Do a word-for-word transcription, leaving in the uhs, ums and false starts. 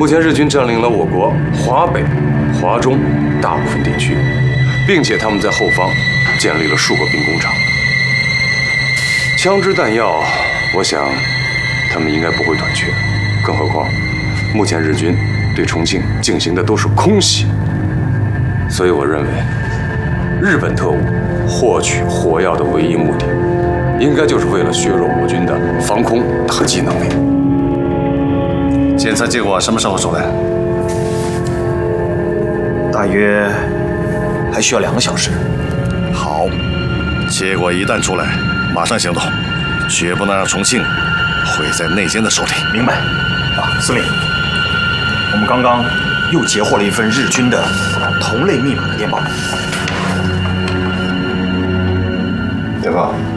目前日军占领了我国华北、华中大部分地区，并且他们在后方建立了数个兵工厂。枪支弹药，我想他们应该不会短缺。更何况，目前日军对重庆进行的都是空袭，所以我认为，日本特务获取火药的唯一目的，应该就是为了削弱我军的防空打击能力。 检测结果什么时候出来？ 大约还需要两个小时。 好，结果一旦出来，马上行动，绝不能让重庆毁在内奸的手里。 明白。啊，司令，我们刚刚又截获了一份日军的同类密码的电报。 电报。